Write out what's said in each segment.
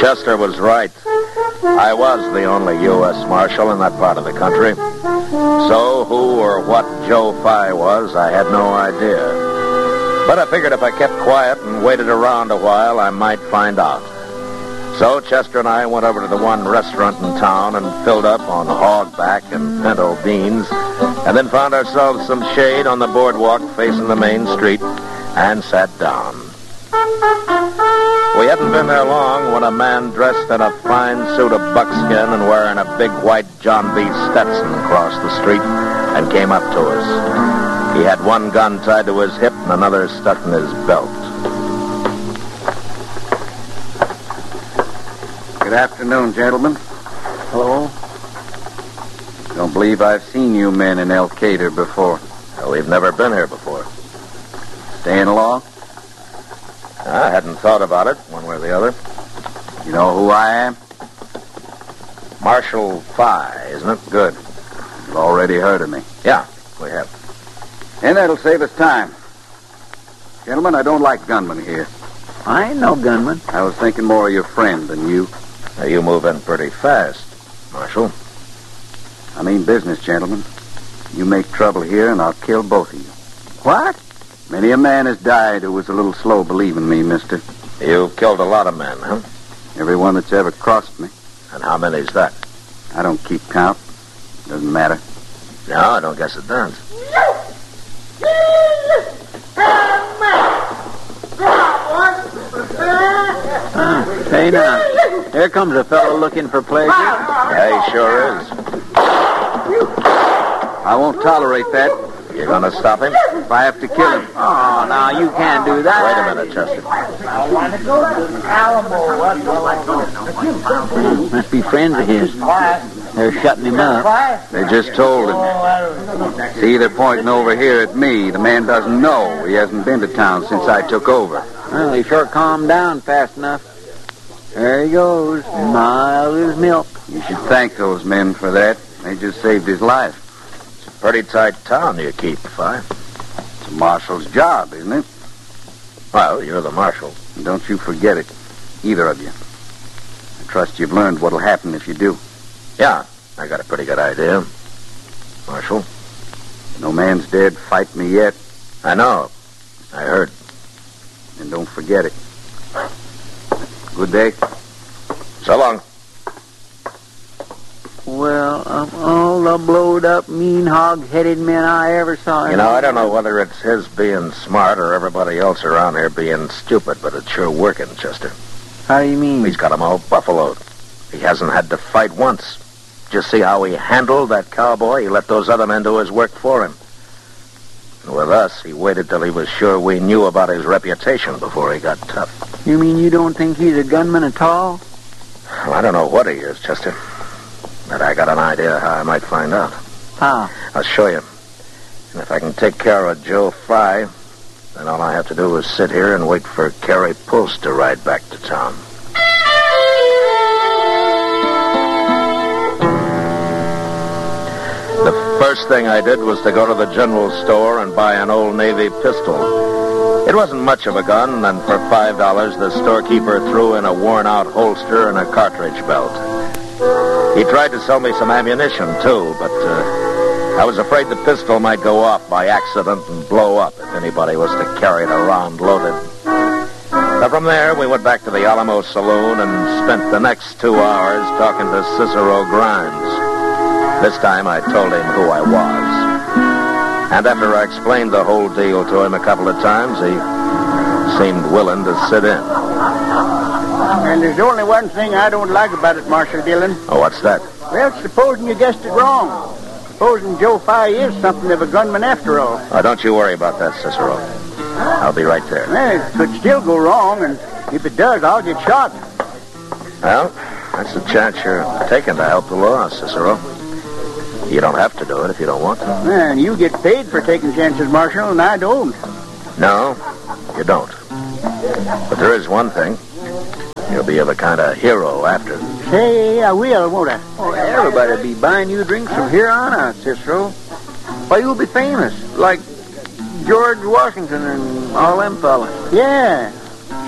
Chester was right. I was the only U.S. Marshal in that part of the country. So who or what Joe Fye was, I had no idea. But I figured if I kept quiet and waited around a while, I might find out. So Chester and I went over to the one restaurant in town and filled up on hogback and pinto beans, and then found ourselves some shade on the boardwalk facing the main street and sat down. We hadn't been there long when a man dressed in a fine suit of buckskin and wearing a big white John B. Stetson crossed the street and came up to us. He had one gun tied to his hip and another stuck in his belt. Good afternoon, gentlemen. Hello. Don't believe I've seen you men in El Cader before. Well, we've never been here before. Staying along? I hadn't thought about it, one way or the other. You know who I am? Marshal Fye, isn't it? Good. You've already heard of me. Yeah, we have. And that'll save us time. Gentlemen, I don't like gunmen here. I ain't no gunman. I was thinking more of your friend than you. Now, you move in pretty fast, Marshal. I mean business, gentlemen. You make trouble here, and I'll kill both of you. What? Many a man has died who was a little slow believing me, mister. You've killed a lot of men, huh? Everyone that's ever crossed me. And how many's that? I don't keep count. Doesn't matter. No, I don't guess it does. Hey, now. Here comes a fellow looking for pleasure. Yeah, he sure is. I won't tolerate that. You gonna stop him? If I have to kill him. Oh, now, you can't do that. Wait a minute, Chester. Must be friends of his. They're shutting him up. They just told him. See, they're pointing over here at me. The man doesn't know. He hasn't been to town since I took over. Well, he sure calmed down fast enough. There he goes, mild as milk. You should thank those men for that. They just saved his life. It's a pretty tight town you keep, Fye. It's a marshal's job, isn't it? Well, you're the marshal. And don't you forget it, either of you. I trust you've learned what'll happen if you do. Yeah, I got a pretty good idea, Marshal. No man's dared fight me yet. I know. I heard. And don't forget it. Good day. So long. Well, of all the blowed-up, mean, hog-headed men I ever saw. You know, I don't know whether it's his being smart or everybody else around here being stupid, but it's sure working, Chester. How do you mean? He's got them all buffaloed. He hasn't had to fight once. Just see how he handled that cowboy? He let those other men do his work for him. And with us, he waited till he was sure we knew about his reputation before he got tough. You mean you don't think he's a gunman at all? Well, I don't know what he is, Chester. But I got an idea how I might find out. How? I'll show you. And if I can take care of Joe Fye, then all I have to do is sit here and wait for Carrie Post to ride back to town. The first thing I did was to go to the general store and buy an old Navy pistol. It wasn't much of a gun, and for $5, the storekeeper threw in a worn-out holster and a cartridge belt. He tried to sell me some ammunition, too, but I was afraid the pistol might go off by accident and blow up if anybody was to carry it around loaded. So from there, we went back to the Alamo Saloon and spent the next 2 hours talking to Cicero Grimes. This time I told him who I was. And after I explained the whole deal to him a couple of times, he seemed willing to sit in. And there's only one thing I don't like about it, Marshal Dillon. Oh, what's that? Well, supposing you guessed it wrong. Supposing Joe Fye is something of a gunman after all. Oh, don't you worry about that, Cicero. I'll be right there. Well, it could still go wrong, and if it does, I'll get shot. Well, that's the chance you're taking to help the law, Cicero. You don't have to do it if you don't want to. And you get paid for taking chances, Marshal, and I don't. No, you don't. But there is one thing. You'll be a kind of hero after. Say, I will, won't I? Oh, everybody'll be buying you drinks from here on out, Cicero. Why, you'll be famous, like George Washington and all them fellas. Yeah.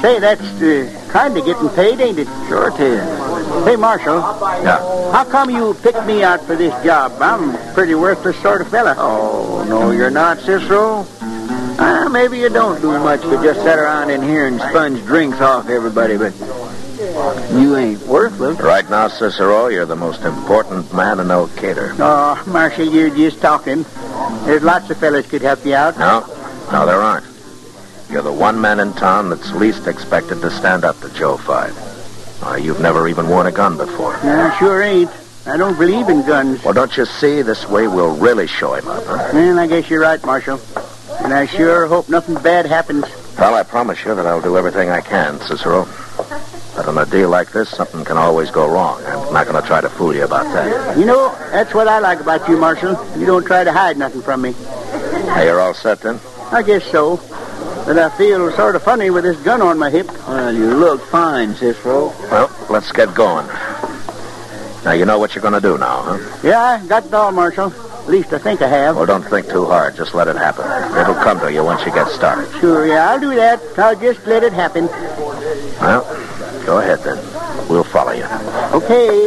Say, that's kind of getting paid, ain't it? Sure it is. Hey, Marshal, Yeah. how come you picked me out for this job? I'm a pretty worthless sort of fella. Oh, no, you're not, Cicero. Maybe you don't do much but just sit around in here and sponge drinks off everybody, but you ain't worthless. Right now, Cicero, you're the most important man in El Cater. Oh, Marshal, you're just talking. There's lots of fellas could help you out. No, there aren't. You're the one man in town that's least expected to stand up to Joe 5. You've never even worn a gun before. I sure ain't. I don't believe in guns. Well, don't you see? This way we'll really show him up, huh? Well, I guess you're right, Marshal. And I sure hope nothing bad happens. Well, I promise you that I'll do everything I can, Cicero. But on a deal like this, something can always go wrong. I'm not going to try to fool you about that. You know, that's what I like about you, Marshal. You don't try to hide nothing from me. Hey, you're all set then? I guess so. But I feel sort of funny with this gun on my hip. Well, you look fine, Cicero. Well, let's get going. Now, you know what you're going to do now, huh? Yeah, I got it all, Marshal. At least I think I have. Well, don't think too hard. Just let it happen. It'll come to you once you get started. Sure, yeah, I'll do that. I'll just let it happen. Well, go ahead then. We'll follow you. Okay.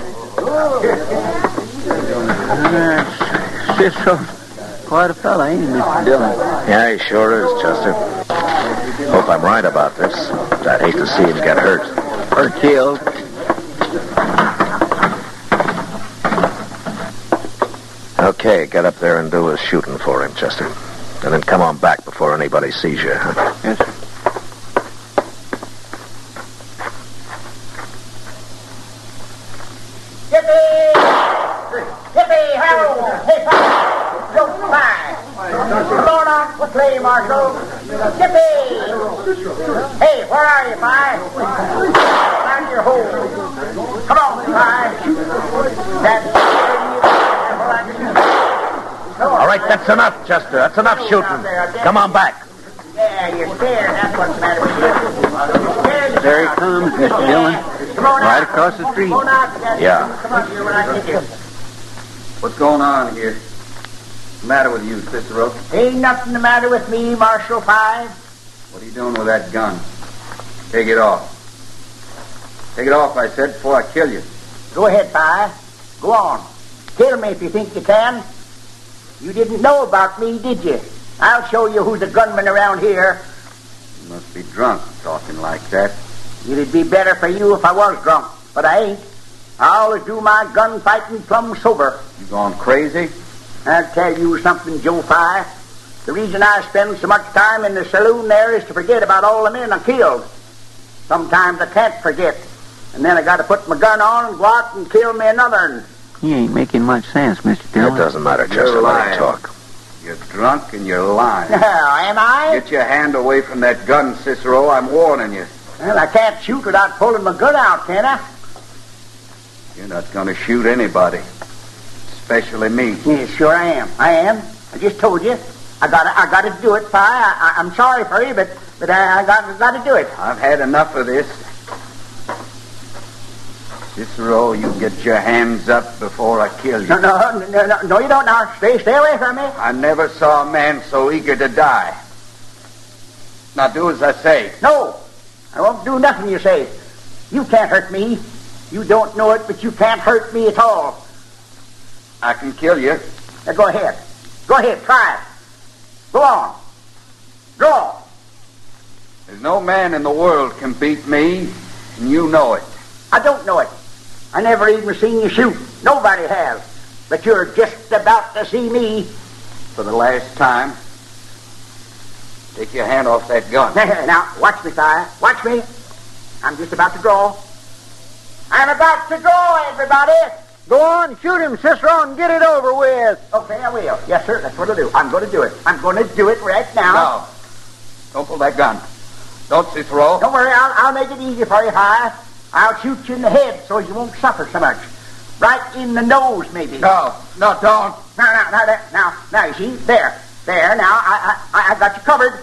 Cicero, quite a fella, ain't he, Mr. Dillon? Yeah, he sure is, Chester. Hope I'm right about this. I'd hate to see him get hurt. Or killed. Okay, get up there and do his shooting for him, Chester. And then come on back before anybody sees you. Huh? Yes, sir. Yippee! Yippee! Ho! Hey, don't fly! Come on out for play, Marshal. Yippee! Hey, where are you, Fi? Find your hole. Come on, Fi. That's All right, that's enough, Chester. That's enough shooting. Come on back. Yeah, you're scared. That's what's the matter with you. You're scared. There he comes, Mr. Dillon. Come on Right out. across the street. Come on out, Daddy. Yeah. Come on here when I get you. What's going on here? What's the matter with you, Cicero? Ain't nothing the matter with me, Marshal 5. What are you doing with that gun? Take it off. Take it off, I said, before I kill you. Go ahead, 5. Go on. Kill me if you think you can. You didn't know about me, did you? I'll show you who's the gunman around here. You must be drunk talking like that. It'd be better for you if I was drunk, but I ain't. I always do my gunfighting plumb sober. You gone crazy? I'll tell you something, Joe 5. The reason I spend so much time in the saloon there is to forget about all the men I killed. Sometimes I can't forget. And then I got to put my gun on and go out and kill me another one. He ain't making much sense, Mr. It Dillon. doesn't matter, Chester. You're Let lying. him talk. You're drunk and you're lying. Now, am I? Get your hand away from that gun, Cicero. I'm warning you. Well, I can't shoot without pulling my gun out, can I? You're not going to shoot anybody, especially me. Yes, sure I am. I am. I just told you. I got to do it, Fi. I'm sorry for you, but I got to do it. I've had enough of this. Cicero, you get your hands up before I kill you. No, you don't. Now, stay away from me. I never saw a man so eager to die. Now do as I say. No, I won't do nothing you say. You can't hurt me. You don't know it, but you can't hurt me at all. I can kill you. Now, go ahead. Go ahead. Try it. Go on. Draw. There's no man in the world can beat me, and you know it. I don't know it. I never even seen you shoot. Nobody has. But you're just about to see me. For the last time, take your hand off that gun. Now, watch me, Fi. Watch me. I'm just about to draw. I'm about to draw, everybody. Go on, shoot him, Cicero, and get it over with. Okay, I will. Yes, sir. That's what I'll do. I'm going to do it. I'm going to do it right now. No. Don't pull that gun. Don't, Cicero. Don't worry. I'll make it easy for you, Fi. I'll shoot you in the head so you won't suffer so much. Right in the nose, maybe. No, don't. Now, you see? There. Now, I got you covered.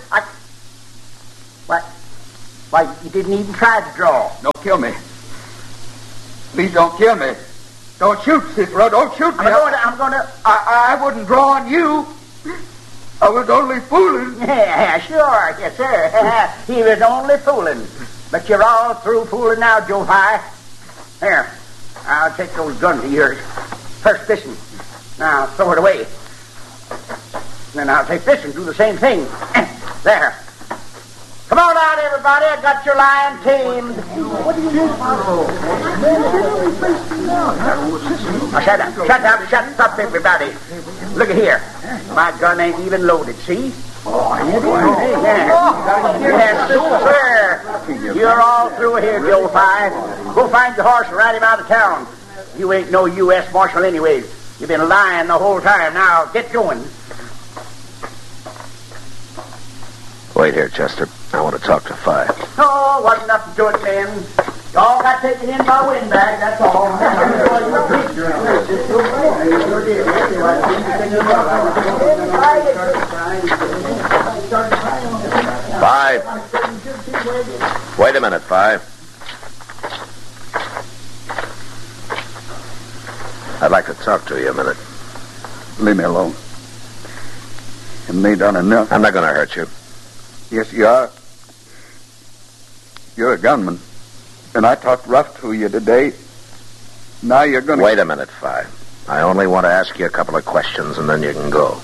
Why, you didn't even try to draw. Don't kill me. Please don't kill me. Don't shoot, Cicero. Don't shoot me. I'm going to... I wouldn't draw on you. I was only fooling. Yeah, sure. Yes, sir. He was only fooling. But you're all through fooling now, Joe Pye. Here, I'll take those guns of yours. First this one. Now, throw it away. Then I'll take this and do the same thing. There. Come on out, everybody. I got your lion tamed. What do you do? Shut up, everybody. Look at here. My gun ain't even loaded, see? Yes, sir. You're all through here, Joe Pye. Go find your horse and ride him out of town. You ain't no U.S. Marshal anyways. You've been lying the whole time. Now, get going. Wait here, Chester. I want to talk to Pye. Oh, wasn't nothing to it, man. Y'all got taken in by windbag, that's all. Pye. Wait a minute, Pye. I'd like to talk to you a minute. Leave me alone. Haven't they done enough? I'm not going to hurt you. Yes, you are. You're a gunman. And I talked rough to you today. Now you're going to... Wait a minute, Pye. I only want to ask you a couple of questions, and then you can go.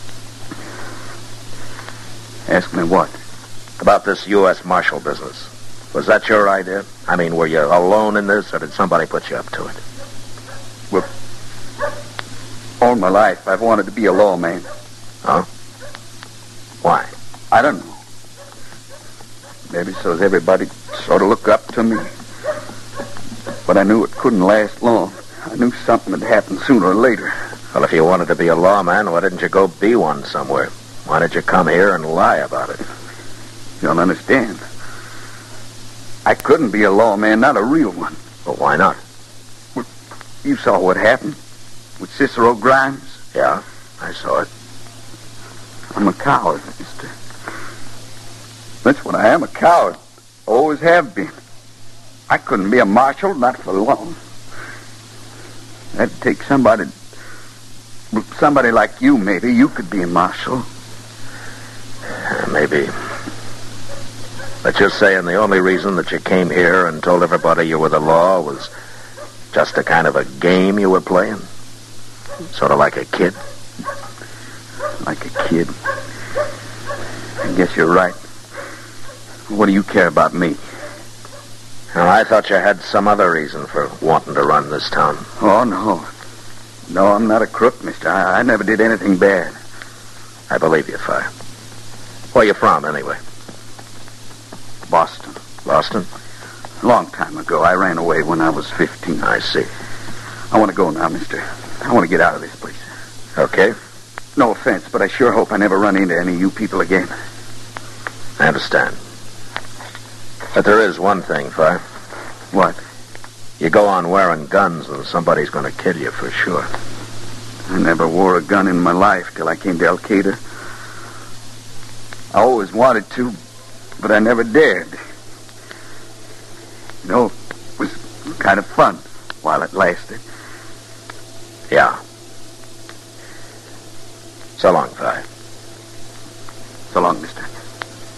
Ask me what? About this U.S. Marshal business. Was that your idea? I mean, were you alone in this, or did somebody put you up to it? Well, all my life, I've wanted to be a lawman. Huh? Why? I don't know. Maybe so everybody sort of look up to me. But I knew it couldn't last long. I knew something would happen sooner or later. Well, if you wanted to be a lawman, why didn't you go be one somewhere? Why did you come here and lie about it? You don't understand. I couldn't be a lawman, not a real one. Well, why not? Well, you saw what happened with Cicero Grimes. Yeah, I saw it. I'm a coward, mister. That's what I am, a coward. Always have been. I couldn't be a marshal, not for long. That'd take somebody like you, maybe. You could be a marshal. Maybe. But you're saying the only reason that you came here and told everybody you were the law was just a kind of a game you were playing? Sort of like a kid? Like a kid. I guess you're right. What do you care about me? Well, I thought you had some other reason for wanting to run this town. Oh, no. No, I'm not a crook, mister. I never did anything bad. I believe you, Pye. Where you from, anyway? Boston. Boston? A long time ago. I ran away when I was 15. I see. I want to go now, mister. I want to get out of this place. Okay. No offense, but I sure hope I never run into any of you people again. I understand. But there is one thing, Pye. What? You go on wearing guns and somebody's going to kill you for sure. I never wore a gun in my life till I came to Al-Qaeda. I always wanted to, but I never dared. You know, it was kind of fun while it lasted. Yeah. So long, Pye.